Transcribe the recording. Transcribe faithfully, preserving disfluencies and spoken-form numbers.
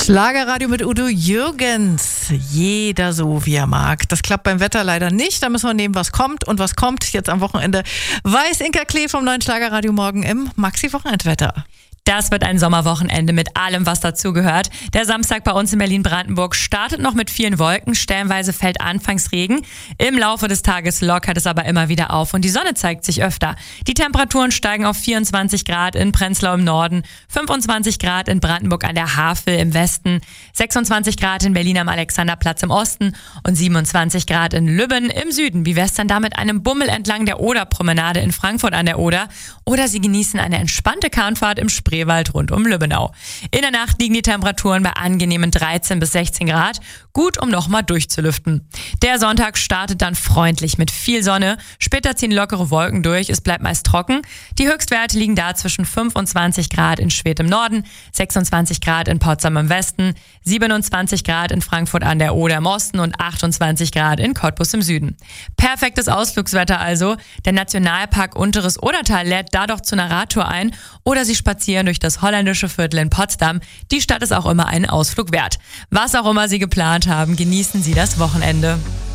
Schlagerradio mit Udo Jürgens. Jeder so, wie er mag. Das klappt beim Wetter leider nicht. Da müssen wir nehmen, was kommt. Und was kommt jetzt am Wochenende, weiß Inka Klee vom neuen Schlagerradio morgen im Maxi-Wochenendwetter. Das wird ein Sommerwochenende mit allem, was dazugehört. Der Samstag bei uns in Berlin-Brandenburg startet noch mit vielen Wolken. Stellenweise fällt anfangs Regen. Im Laufe des Tages lockert es aber immer wieder auf und die Sonne zeigt sich öfter. Die Temperaturen steigen auf vierundzwanzig Grad in Prenzlau im Norden, fünfundzwanzig Grad in Brandenburg an der Havel im Westen, sechsundzwanzig Grad in Berlin am Alexanderplatz im Osten und siebenundzwanzig Grad in Lübben im Süden. Wie wär's dann da mit einem Bummel entlang der Oderpromenade in Frankfurt an der Oder? Oder Sie genießen eine entspannte Kahnfahrt im Spreewald rund um Lübbenau. In der Nacht liegen die Temperaturen bei angenehmen dreizehn bis sechzehn Grad, gut um nochmal durchzulüften. Der Sonntag startet dann freundlich mit viel Sonne, später ziehen lockere Wolken durch, es bleibt meist trocken. Die Höchstwerte liegen da zwischen fünfundzwanzig Grad in Schwedt im Norden, sechsundzwanzig Grad in Potsdam im Westen, siebenundzwanzig Grad in Frankfurt an der Oder im Osten und achtundzwanzig Grad in Cottbus im Süden. Perfektes Ausflugswetter also. Der Nationalpark Unteres Odertal lädt da doch zu einer Radtour ein oder Sie spazieren durch das holländische Viertel in Potsdam. Die Stadt ist auch immer einen Ausflug wert. Was auch immer Sie geplant haben, genießen Sie das Wochenende.